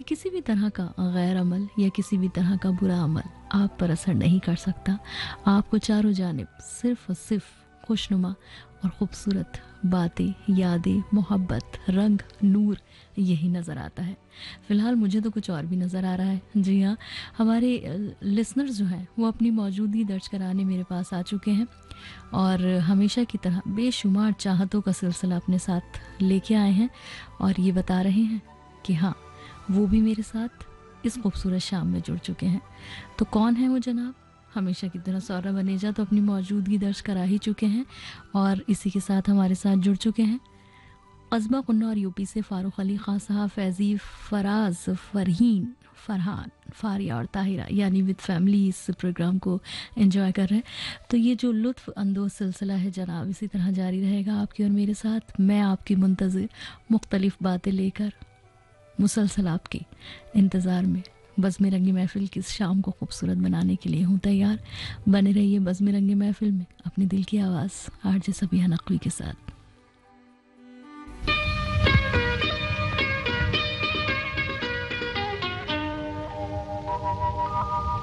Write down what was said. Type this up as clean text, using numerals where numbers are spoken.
किसी भी तरह का गैर अमल या किसी भी तरह का बुरा अमल आप पर असर नहीं कर सकता। आपको चारों जानिब सिर्फ़ और सिर्फ खुशनुमा और ख़ूबसूरत बातें, यादें, मोहब्बत, रंग, नूर यही नज़र आता है। फ़िलहाल मुझे तो कुछ और भी नज़र आ रहा है। जी हाँ, हमारे लिसनर्स जो हैं वो अपनी मौजूदगी दर्ज कराने मेरे पास आ चुके हैं और हमेशा की तरह बेशुमार चाहतों का सिलसिला अपने साथ लेके आए हैं और ये बता रहे हैं कि हाँ, वो भी मेरे साथ इस खूबसूरत शाम में जुड़ चुके हैं। तो कौन है वो जनाब? हमेशा की तरह सौरभ वनेजा तो अपनी मौजूदगी दर्ज करा ही चुके हैं और इसी के साथ हमारे साथ जुड़ चुके हैं कस्बा कुन्नौर यूपी से फ़ारूक अली खां साहब, फैज़ी, फराज, फ़रहीन, फ़रहान, फ़ारिया और ताहिरा, यानी विद फैमिली इस प्रोग्राम को एंजॉय कर रहे हैं। तो ये जो लुत्फ़ अंदोज़ सिलसिला है जनाब, इसी तरह जारी रहेगा आपकी और मेरे साथ। मैं आपकी मुंतज़िर मुख्तलिफ़ बातें लेकर मुसलसल आपके इंतज़ार में बज़्म रंगी महफ़िल की इस शाम को खूबसूरत बनाने के लिए हूँ तैयार। बने रहिए बज़्म रंगी महफ़िल में अपने दिल की आवाज़ आरजे सबिहा नकवी के साथ।